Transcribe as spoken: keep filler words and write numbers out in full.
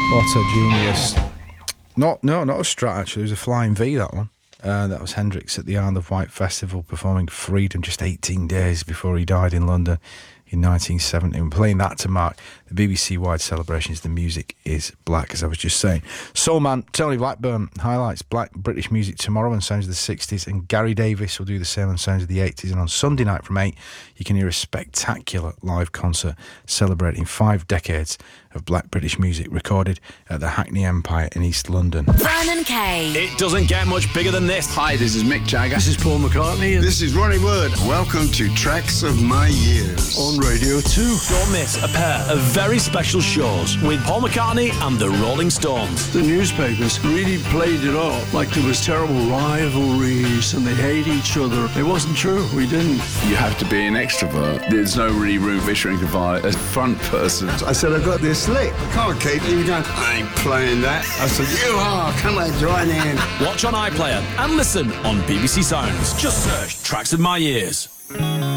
What a genius. Not, no, not a Strat, actually. It was a Flying V, that one. Uh, that was Hendrix at the Isle of Wight Festival performing Freedom just eighteen days before he died in London in nineteen seventy. We're playing that to mark the B B C-wide celebrations. The music is black, as I was just saying. Soul Man, Tony Blackburn highlights black British music tomorrow on Sounds of the sixties, and Gary Davis will do the same on Sounds of the eighties. And on Sunday night from eight, you can hear a spectacular live concert celebrating five decades of black British music recorded at the Hackney Empire in East London. Vernon Kay. It doesn't get much bigger than this. Hi, this is Mick Jagger. This is Paul McCartney. And this is Ronnie Wood. Welcome to Tracks of My Years on Radio two. Don't miss a pair of very special shows with Paul McCartney and the Rolling Stones. The newspapers really played it up like there was terrible rivalries and they hate each other. It wasn't true. We didn't. You have to be an extrovert. There's no really room for Shrinkify a front person. I said, I got this slick. I can't keep it. You're going, I ain't playing that. I said, you are. Come on, join in. Watch on iPlayer and listen on B B C Sounds. Just search Tracks of My Years.